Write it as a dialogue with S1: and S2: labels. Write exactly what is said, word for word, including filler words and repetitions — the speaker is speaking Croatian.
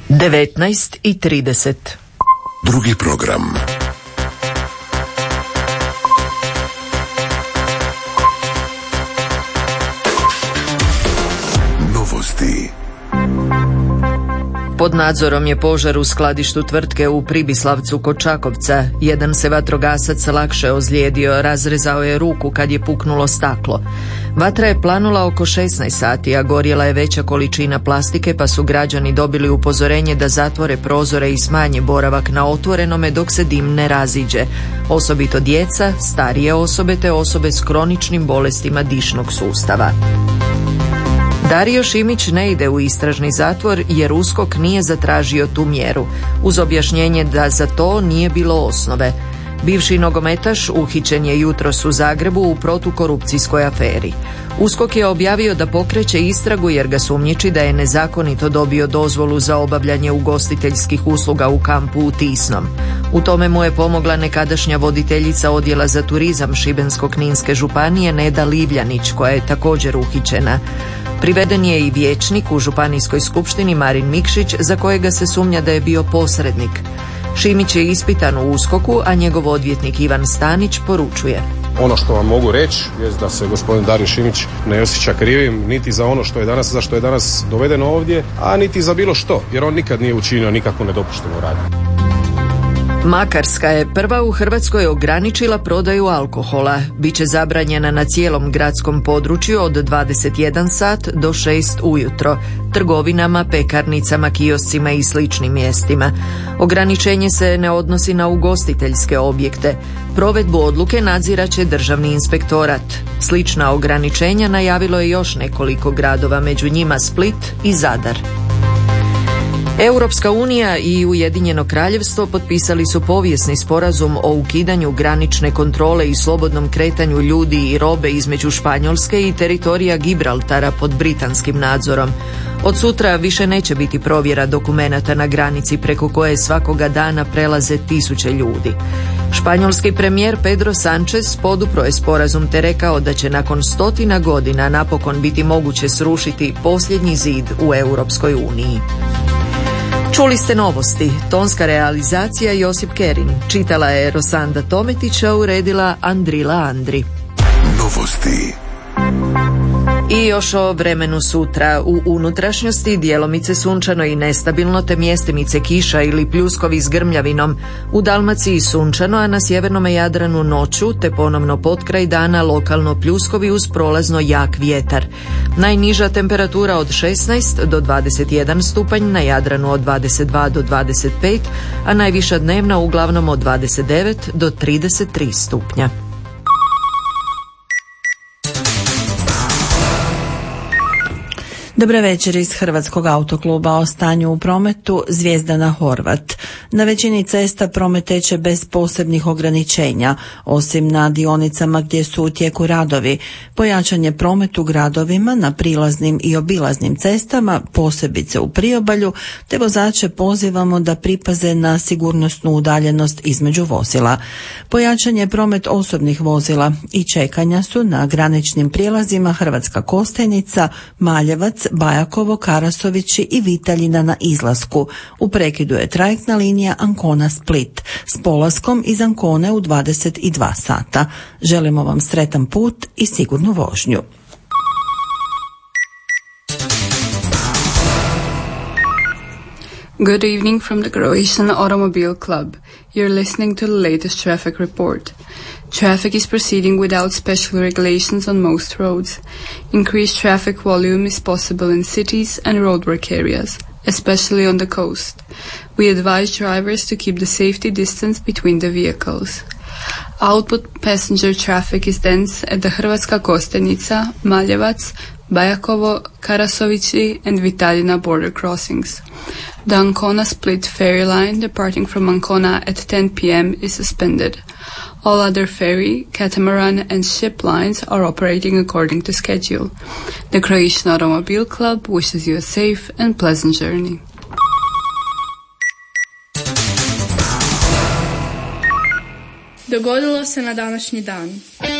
S1: devetnaest i trideset.
S2: Drugi program. Novosti.
S1: Pod nadzorom je požar u skladištu tvrtke u Pribislavcu kod Čakovca. Jedan se vatrogasac lakše ozlijedio, razrezao je ruku kad je puknulo staklo. Vatra je planula oko šesnaest sati, a gorjela je veća količina plastike, pa su građani dobili upozorenje da zatvore prozore i smanje boravak na otvorenome dok se dim ne raziđe. Osobito djeca, starije osobe te osobe s kroničnim bolestima dišnog sustava. Dario Šimić ne ide u istražni zatvor jer USKOK nije zatražio tu mjeru, uz objašnjenje da za to nije bilo osnove. Bivši nogometaš uhićen je jutros u Zagrebu u protukorupcijskoj aferi. USKOK je objavio da pokreće istragu jer ga sumnjiči da je nezakonito dobio dozvolu za obavljanje ugostiteljskih usluga u kampu u Tisnom. U tome mu je pomogla nekadašnja voditeljica odjela za turizam Šibensko-kninske županije Neda Livljanić, koja je također uhićena. Priveden je i vijećnik u županijskoj skupštini Marin Mikšić, za kojega se sumnja da je bio posrednik. Šimić je ispitan u USKOK-u, a njegov odvjetnik Ivan Stanić poručuje:
S3: ono što vam mogu reći je da se gospodin Dario Šimić ne osjeća krivim niti za ono što je danas, za što je danas doveden ovdje, a niti za bilo što, jer on nikad nije učinio nikakvu nedopuštenu radnju.
S1: Makarska je prva u Hrvatskoj ograničila prodaju alkohola. Biće zabranjena na cijelom gradskom području od dvadeset jedan sat do šest ujutro, trgovinama, pekarnicama, kioscima i sličnim mjestima. Ograničenje se ne odnosi na ugostiteljske objekte. Provedbu odluke nadzirat će Državni inspektorat. Slična ograničenja najavilo je još nekoliko gradova, među njima Split i Zadar. Europska unija i Ujedinjeno kraljevstvo potpisali su povijesni sporazum o ukidanju granične kontrole i slobodnom kretanju ljudi i robe između Španjolske i teritorija Gibraltara pod britanskim nadzorom. Od sutra više neće biti provjera dokumenata na granici preko koje svakoga dana prelaze tisuće ljudi. Španjolski premijer Pedro Sanchez podupro je sporazum te rekao da će nakon stotina godina napokon biti moguće srušiti posljednji zid u Europskoj uniji. Čuli ste novosti. Tonska realizacija Josip Kerin. Čitala je Rosanda Tometića, uredila Andrila Andri.
S2: Novosti.
S1: I još o vremenu sutra. U unutrašnjosti djelomice sunčano i nestabilno te mjestimice kiša ili pljuskovi s grmljavinom. U Dalmaciji sunčano, a na sjevernom Jadranu noću te ponovno potkraj dana lokalno pljuskovi uz prolazno jak vjetar. Najniža temperatura od šesnaest do dvadeset jedan stupanj, na Jadranu od dvadeset dva do dvadeset pet, a najviša dnevna uglavnom od dvadeset devet do trideset tri stupnja.
S4: Dobar večer iz Hrvatskog autokluba. O stanju u prometu Zvijezdana Horvat. Na većini cesta promet teče bez posebnih ograničenja, osim na dionicama gdje su u tijeku radovi. Pojačan je promet u gradovima na prilaznim i obilaznim cestama, posebice u priobalju, te vozače pozivamo da pripaze na sigurnosnu udaljenost između vozila. Pojačan je promet osobnih vozila i čekanja su na graničnim prijelazima Hrvatska Kostajnica, Maljevac, Bajakovo, Karasovići i Vitaljina na izlasku. U prekidu je trajektna linija Ancona-Split s polaskom iz Ancone u dvadeset dva sata. Želimo vam sretan put i sigurnu vožnju.
S5: Good evening from the Croatian Automobile Club. You're listening to the latest traffic report. Traffic is proceeding without special regulations on most roads. Increased traffic volume is possible in cities and roadwork areas, especially on the coast. We advise drivers to keep the safety distance between the vehicles. Output passenger traffic is dense at the Hrvatska Kostajnica, Maljevac, Bajakovo, Karasovići and Vitaljina border crossings. The Ancona-Split ferry line departing from Ancona at ten p.m. is suspended. All other ferry, catamaran and ship lines are operating according to schedule. The Croatian Automobile Club wishes you a safe and pleasant journey.
S6: Dogodilo se na današnji dan.